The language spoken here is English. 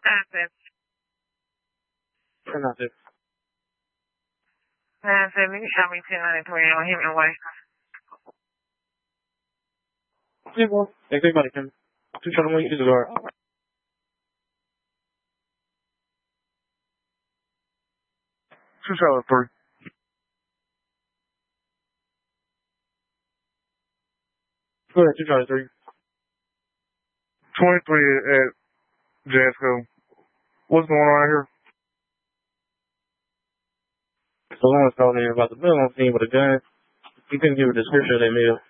9-7. 10-6. 9-7, you can shot me 10-9-20 on him and White. Yeah, well, everybody can. 2 shot on you to the guard. 2 shot 3. Go ahead, 2 shot 3. 23 at Jasco. What's going on here? Someone was calling me about the bill on scene with a gun. He couldn't give a description of that meal.